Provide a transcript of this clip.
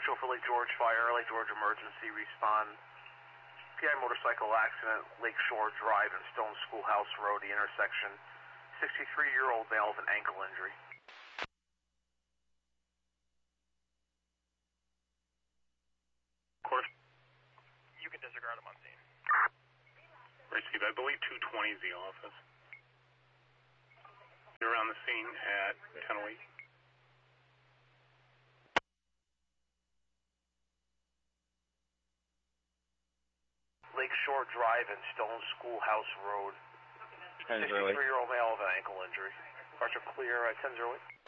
Marshall for Lake George Fire, Lake George Emergency Respond. PI motorcycle accident, Lake Shore Drive and Stone Schoolhouse Road, the intersection. 63-year-old male with an ankle injury. Of course. You can disregard him on scene. Received. I believe 220 is the office. You're around the scene at 10:08. Lake Shore Drive and Stone Schoolhouse Road. 63-year-old male with an ankle injury. Partial clear, 10-08.